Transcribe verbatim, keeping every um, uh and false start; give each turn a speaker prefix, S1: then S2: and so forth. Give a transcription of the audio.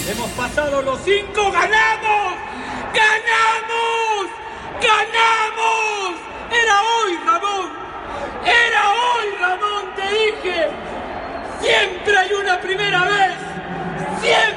S1: Hemos pasado los cinco, ¡ganamos! ¡Ganamos! ¡Ganamos! Era hoy, Ramón. Era hoy, Ramón, te dije. Siempre hay una primera vez. Siempre.